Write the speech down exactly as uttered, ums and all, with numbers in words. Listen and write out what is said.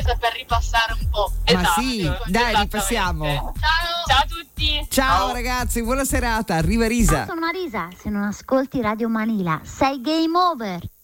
giusto per ripassare un po'. Ma Esatto, sì, dai, ripassiamo. Ciao. Ciao a tutti. Ciao, Ciao. ragazzi, buona serata. Arriva Risa. Sono Marisa, se non ascolti Radio Manila sei game over.